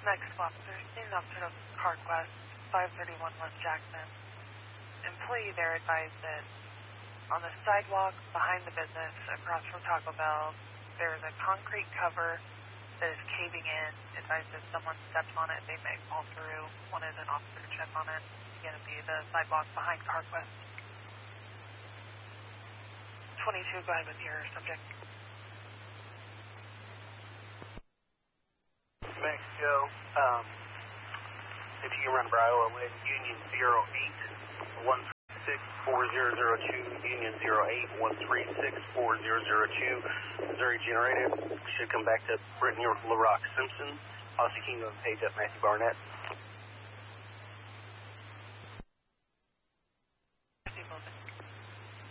Next officer, seen officer of CarQuest, 531 West Jackson. Employee there advised that on the sidewalk behind the business across from Taco Bell, there is a concrete cover that is caving in. Advised if someone steps on it, they may fall through. Wanted an officer to check on it. It's going to be the sidewalk behind CarQuest. 22, go ahead with your subject. Mexico, if you can run Bravo with Union 08-136-4002, Union 08-136-4002, Missouri generated, should come back to Brittany or LaRock Simpson, also King of Page up Matthew Barnett.